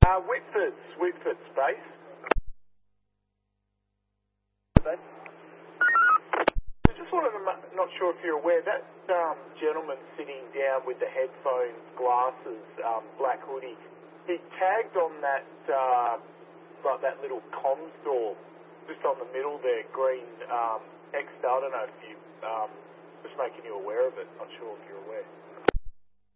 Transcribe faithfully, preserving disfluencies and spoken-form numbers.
Uh, Whitford's, Whitford's base. I just wanted to, ma- not sure if you're aware, that um, gentleman sitting down with the headphones, glasses, um, black hoodie, he tagged on that, uh, like that little comms door, just on the middle there, green um, X. I don't know if you, um, just making you aware of it. Not sure if you're aware.